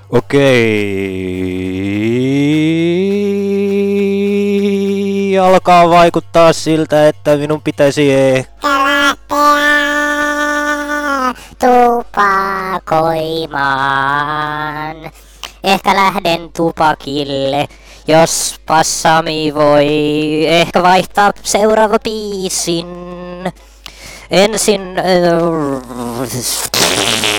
Okei. Alkaa vaikuttaa siltä, että minun pitäisi ehkä lähteä tupakoimaan. Ehkä lähden tupakille, jos Sami voi ehkä vaihtaa seuraava biisin. Ensin